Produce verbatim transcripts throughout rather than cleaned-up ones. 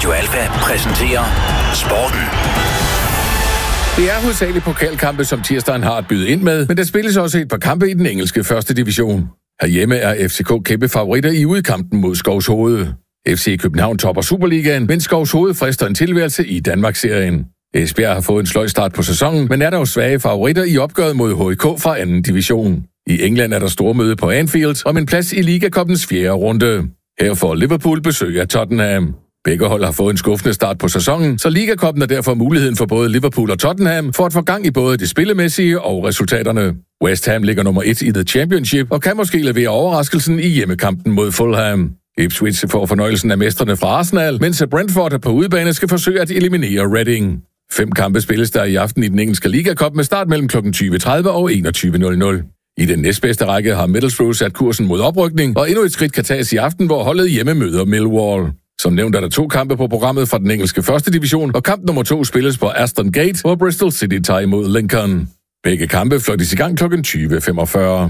Radio Alfa præsenterer Sporten. Det er hovedsageligt pokalkampe, som tirsdagen har at byde ind med, men der spilles også et par kampe i den engelske første division. Herhjemme er F C K kæmpe favoritter i udkampen mod Skovshoved. F C København topper Superligaen, mens Skovshoved frister en tilværelse i Danmarksserien. Esbjerg har fået en sløj start på sæsonen, men er dog svage favoritter i opgøret mod H I K fra anden division. I England er der stormøde på Anfield om en plads i Liga-cupens fjerde runde. Her får Liverpool besøg af Tottenham. Begge hold har fået en skuffende start på sæsonen, så Liga-cupen er derfor muligheden for både Liverpool og Tottenham for at få gang i både det spillemæssige og resultaterne. West Ham ligger nummer et i The Championship og kan måske levere overraskelsen i hjemmekampen mod Fulham. Ipswich får fornøjelsen af mestrene fra Arsenal, mens Brentford på udebane skal forsøge at eliminere Reading. Fem kampe spilles der i aften i den engelske Liga-cup med start mellem klokken tyve tredive og enogtyve nul nul. I den næstbedste række har Middlesbrough sat kursen mod oprykning, og endnu et skridt kan tages i aften, hvor holdet hjemme møder Millwall. Som nævnt er der to kampe på programmet fra den engelske første division, og kamp nummer to spilles på Aston Gate, hvor Bristol City tager imod Lincoln. Begge kampe fløjtes i gang klokken tyve femogfyrre.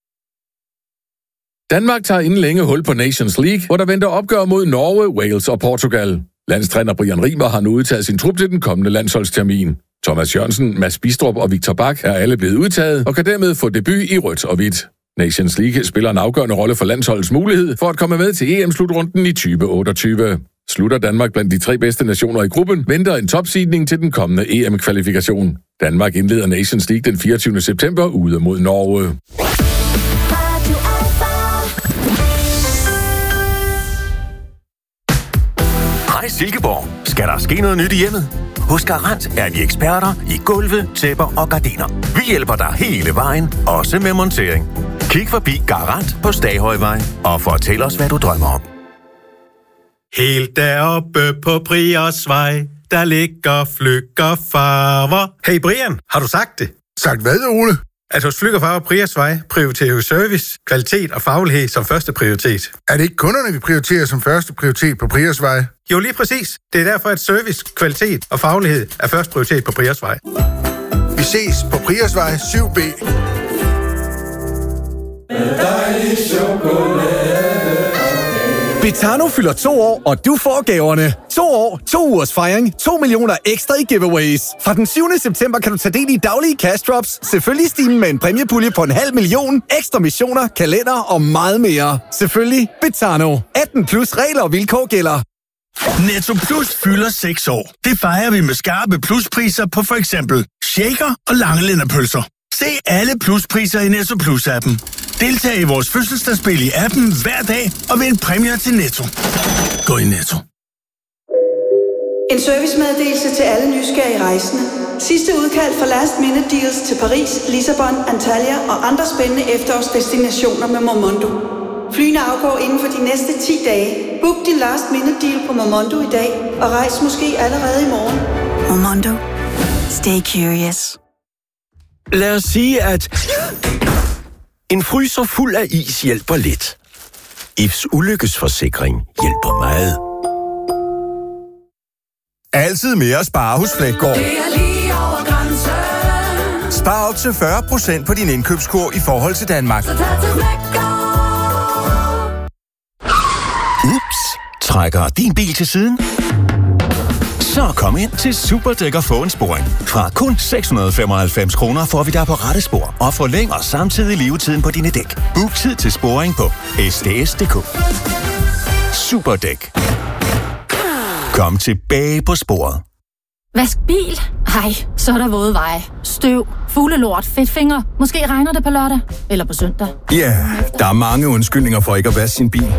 Danmark tager inden længe hul på Nations League, hvor der venter opgør mod Norge, Wales og Portugal. Landstræner Brian Rimer har nu udtaget sin trup til den kommende landsholdstermin. Thomas Jørgensen, Mads Bistrup og Victor Bak er alle blevet udtaget og kan dermed få debut i rødt og hvidt. Nations League spiller en afgørende rolle for landsholdets mulighed for at komme med til E M-slutrunden i tyve otteogtyve. Slutter Danmark blandt de tre bedste nationer i gruppen, venter en topseedning til den kommende E M-kvalifikation. Danmark indleder Nations League den fireogtyvende september ude mod Norge. Hej Silkeborg. Skal der ske noget nyt i hjemmet? Hos Garant er vi eksperter i gulve, tæpper og gardiner. Vi hjælper dig hele vejen, også med montering. Kig forbi Garant på Staghøjvej og fortæl os, hvad du drømmer om. Helt deroppe på Briosvej, der ligger Fløg og Farver. Hey Brian, har du sagt det? Sagt hvad, Ole? At hos Fløg og Farver Briosvej prioriterer service, kvalitet og faglighed som første prioritet. Er det ikke kunderne, vi prioriterer som første prioritet på Briosvej? Jo, lige præcis. Det er derfor, at service, kvalitet og faglighed er første prioritet på Briosvej. Vi ses på Briosvej syv B. Betano fylder to år, og du får gaverne. To år, to ugers fejring, to millioner ekstra i giveaways. Fra den syvende september kan du tage del i daglige cash drops, selvfølgelig stimen med en præmiepulje på en halv million, ekstra missioner, kalender og meget mere. Selvfølgelig Betano. atten plus regler og vilkår gælder. Netto Plus fylder seks år. Det fejrer vi med skarpe pluspriser på for eksempel shaker og langelænderpølser. Se alle pluspriser i Netto Plus-appen. Deltag i vores fødselsdagsspil i appen hver dag og vind præmier til Netto. Gå i Netto. En servicemeddelelse til alle nysgerrige rejsende. Sidste udkald for last minute deals til Paris, Lissabon, Antalya og andre spændende efterårsdestinationer med Momondo. Flyene afgår inden for de næste ti dage. Book din last minute deal på Momondo i dag og rejs måske allerede i morgen. Momondo. Stay curious. Lad os sige, at en fryser fuld af is hjælper lidt. Ifs ulykkesforsikring hjælper meget. Altid mere at spare hos Flækgaard. Spar op til fyrre procent på din indkøbskur i forhold til Danmark. Ups, trækker din bil til siden? Så kom ind til Superdæk og få en sporing. Fra kun seks hundrede og femoghalvfems kroner får vi dig på rette spor og forlænger samtidig levetiden på dine dæk. Book tid til sporing på s d s punktum d k. Superdæk. Kom tilbage på sporet. Vask bil? Ej, så er der våde veje. Støv, fuglelort, fedtfinger. Måske regner det på lørdag eller på søndag. Ja, yeah, der er mange undskyldninger for ikke at vaske sin bil.